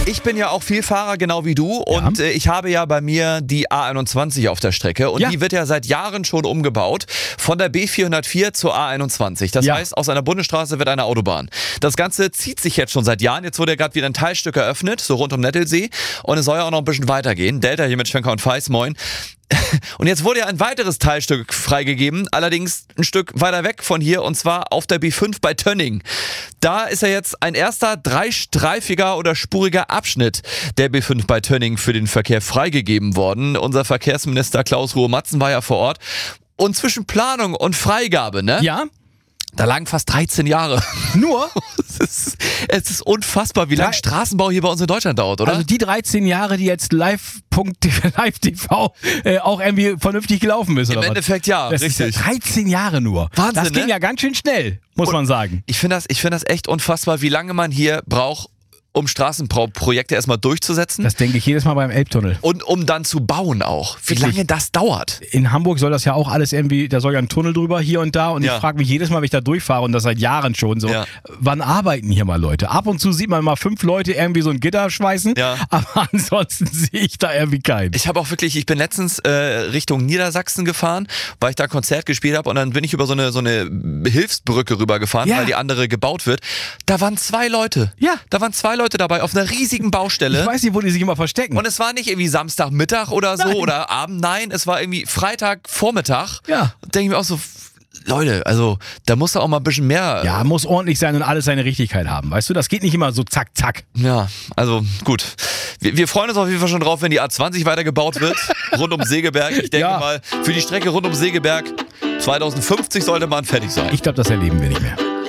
Ich bin ja auch Vielfahrer, genau wie du. Und ich habe ja bei mir die A21 auf der Strecke. Und die wird ja seit Jahren schon umgebaut. Von der B404 zur A21. Das heißt, aus einer Bundesstraße wird eine Autobahn. Das Ganze zieht sich jetzt schon seit Jahren. Jetzt wurde ja gerade wieder ein Teilstück eröffnet, so rund um Nettelsee. Und es soll ja auch noch ein bisschen weitergehen. Delta hier mit Schwenker und Feis, moin. Und jetzt wurde ja ein weiteres Teilstück freigegeben, allerdings ein Stück weiter weg von hier, und zwar auf der B5 bei Tönning. Da ist ja jetzt ein erster dreistreifiger oder spuriger Abschnitt der B5 bei Tönning für den Verkehr freigegeben worden. Unser Verkehrsminister Klaus Ruhe-Matzen war ja vor Ort. Und zwischen Planung und Freigabe, ne? Ja. Da lagen fast 13 Jahre. Nur? Es ist unfassbar, wie lange Straßenbau hier bei uns in Deutschland dauert, oder? Also die 13 Jahre, die jetzt Live-TV auch irgendwie vernünftig gelaufen ist, oder Im Endeffekt ja, das richtig. Ist ja 13 Jahre nur. Wahnsinn, das ging ja ganz schön schnell, muss man sagen. Ich finde das echt unfassbar, wie lange man hier braucht, um Straßenprojekte erstmal durchzusetzen. Das denke ich jedes Mal beim Elbtunnel. Und um dann zu bauen auch. Wie lange das dauert. In Hamburg soll das ja auch alles irgendwie, da soll ja ein Tunnel drüber hier und da, und ich frage mich jedes Mal, wenn ich da durchfahre, und das seit Jahren schon so, wann arbeiten hier mal Leute? Ab und zu sieht man mal 5 Leute irgendwie so ein Gitter schweißen, aber ansonsten sehe ich da irgendwie keinen. Ich bin letztens Richtung Niedersachsen gefahren, weil ich da ein Konzert gespielt habe, und dann bin ich über so eine Hilfsbrücke rübergefahren, weil die andere gebaut wird. Da waren 2 Leute. Ja. Da waren 2 Leute dabei auf einer riesigen Baustelle. Ich weiß nicht, wo die sich immer verstecken. Und es war nicht irgendwie Samstagmittag oder so oder Abend, nein, es war irgendwie Freitagvormittag. Ja. Denke ich mir auch so, Leute, also da muss da auch mal ein bisschen mehr... Ja, muss ordentlich sein und alles seine Richtigkeit haben, weißt du? Das geht nicht immer so zack, zack. Ja, also gut. Wir freuen uns auf jeden Fall schon drauf, wenn die A20 weitergebaut wird, rund um Segeberg. Ich denke mal, für die Strecke rund um Segeberg 2050 sollte man fertig sein. Ich glaube, das erleben wir nicht mehr.